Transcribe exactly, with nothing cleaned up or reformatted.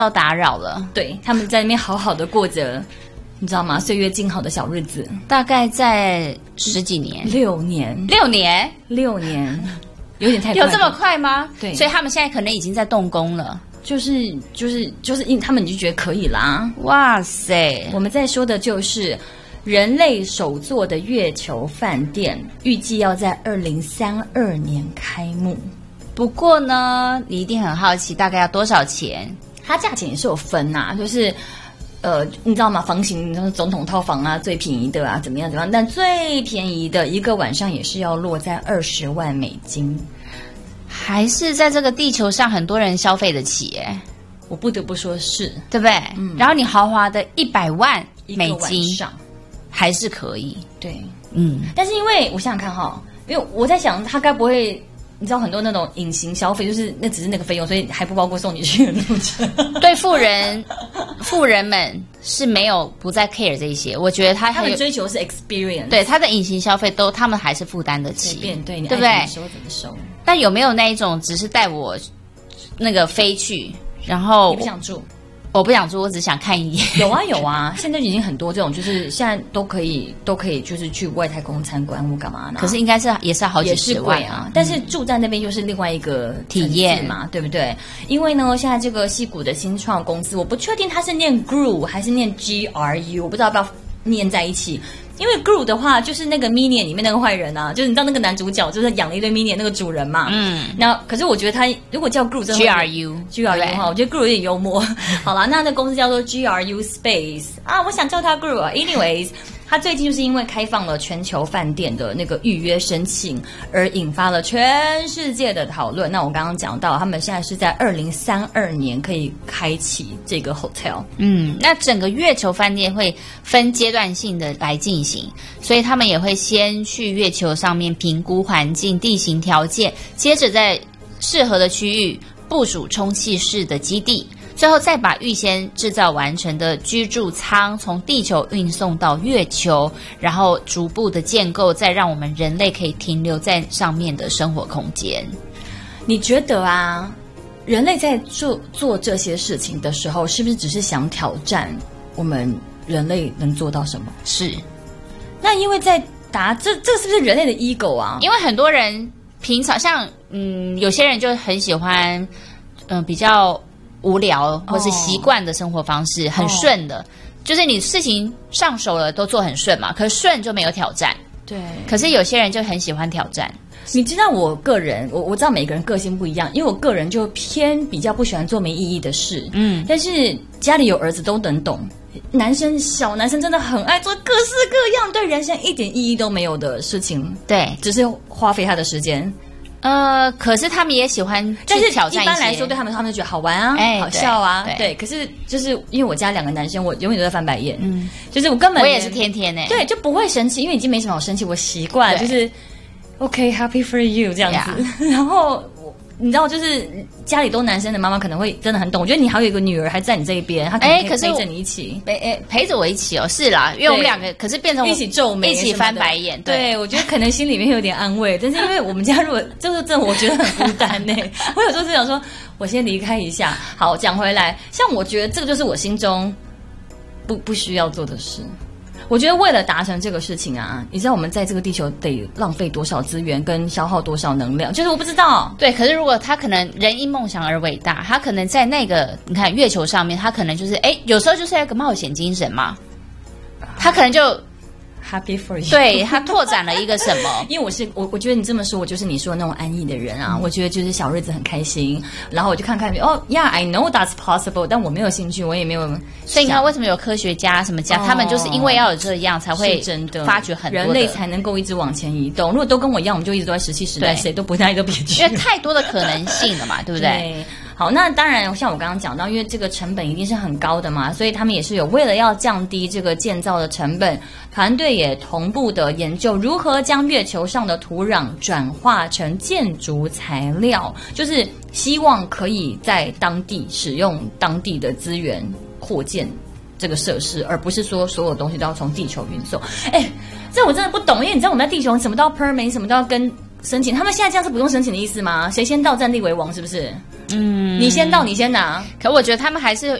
到打扰了。 对，他们在那边好好的过着，你知道吗？岁月静好的小日子， 大概在十几年， 六年， 六年， 六年，有点太快有这么快吗？ 对， 所以他们现在可能已经在动工了。 就是就是就是因他们就觉得可以啦。 哇塞， 我们在说的就是人类首座的月球饭店，预计要在二零三二年开幕。 不过呢，你一定很好奇，大概要多少钱？ 它价钱也是有分呐、啊，就是呃，你知道吗？房型，就是总统套房啊，最便宜的啊，怎么样怎么样？但最便宜的一个晚上也是要落在二十万美金。 还是在这个地球上很多人消费得起耶， 我不得不说是， 对不对？ 嗯， 然后你豪华的一百万美金上还是可以， 对， 嗯。 但是因为我想想看哈，因为我在想，他该不会你知道很多那种隐形消费，就是那只是那个费用，所以还不包括送你去的路程。 对富人，富人们是没有不再 care 这些，我觉得他他们追求是 experience， 对他的隐形消费都他们还是负担得起， 随便对，你对不对？ 爱怎么收怎么收。 但有没有那一种只是带我那个飞去，然后你不想住？ 我不想住，我只想看一眼。 有啊有啊，现在已经很多这种，就是现在都可以都可以，就是去外太空参观或干嘛呢？ 可是应该是也是好几十万啊，但是住在那边又是另外一个体验嘛，对不对？因为呢，现在这个矽谷的新创公司，我不确定它是念 G R U 还是念 G R U， 我不知道要不要念在一起。因为 G R U 的话，就是那个 Minion 里面那个坏人啊，就是你知道那个男主角就是养了一堆 Minion 那个主人嘛。嗯。那可是我觉得他如果叫 G R U， G R U G R U 的话，我觉得 G R U 有点幽默。好啦，那那公司叫做 G R U Space 啊，我想叫它 G R U 啊。Anyways。他最近就是因为开放了全球饭店的那个预约申请，而引发了全世界的讨论。那我刚刚讲到，他们现在是在二零三二年可以开启这个 hotel。 嗯，那整个月球饭店会分阶段性的来进行，所以他们也会先去月球上面评估环境、地形条件，接着在适合的区域部署充气式的基地。最后再把预先制造完成的居住舱从地球运送到月球，然后逐步的建构，再让我们人类可以停留在上面的生活空间。 你觉得啊，人类在做做这些事情的时候，是不是只是想挑战我们人类能做到什么？ 是。 那因为在达这这是不是人类的 ego 啊？ 因为很多人平常像嗯，有些人就很喜欢嗯、呃、比较无聊或是习惯的生活方式， oh. 很顺的， oh. 就是你事情上手了都做很顺嘛，可是顺就没有挑战。 对， 可是有些人就很喜欢挑战。 你知道我个人，我我知道每个人个性不一样，因为我个人就偏比较不喜欢做没意义的事，嗯，但是家里有儿子都能懂，男生小男生真的很爱做各式各样对人生一点意义都没有的事情， 对， 只是花费他的时间。 呃，可是他们也喜欢去挑战一些， 但是一般来说，对他们，他们就觉得好玩啊，哎、好笑啊，对。对可是就是因为我家两个男生，我永远都在翻白眼，嗯，就是我根本我也是天天呢、欸， 对，就不会生气，因为已经没什么好生气，我习惯就是 OK happy for you 这样子， yeah. 然后。你知道，就是家里都男生的妈妈可能会真的很懂。我觉得你还有一个女儿还在你这一边，她可能可以陪着你一起， 陪诶陪着我一起哦。是啦，因为我们两个可是变成我一起皱眉， 一起翻白眼。 对，对我觉得可能心里面有点安慰，但是因为我们家如果就是这，我觉得很孤单呢。我有时候是想说，我先离开一下。好，讲回来，像我觉得这个就是我心中不不需要做的事。我觉得为了达成这个事情啊，你知道我们在这个地球得浪费多少资源跟消耗多少能量？就是我不知道。 对，可是如果他可能人因梦想而伟大，他可能在那个你看月球上面，他可能就是哎，有时候就是一个冒险精神嘛，他可能就。 Happy for you， 对他拓展了一个什么？ 因为我是我，我觉得你这么说，我就是你说的那种安逸的人啊。嗯、我觉得就是小日子很开心，然后我就看看哦呀、yeah, ，I know that's possible， 但我没有兴趣，我也没有。 所以你看，为什么有科学家什么家、哦，他们就是因为要有这样才会真的发掘很多的人类才能够一直往前移动。如果都跟我一样，我们就一直都在石器时代，谁都不在都别去， 因为太多的可能性了嘛，对不对？ 对。好，那当然，像我刚刚讲到，因为这个成本一定是很高的嘛，所以他们也是有为了要降低这个建造的成本，团队也同步的研究如何将月球上的土壤转化成建筑材料，就是希望可以在当地使用当地的资源扩建这个设施，而不是说所有东西都要从地球运送。哎，这我真的不懂，因为你知道我们在地球什么都要 permit， 什么都要跟申请，他们现在这样是不用申请的意思吗？谁先到占地为王，是不是？ 嗯， 你先到，你先拿。 可我觉得他们还是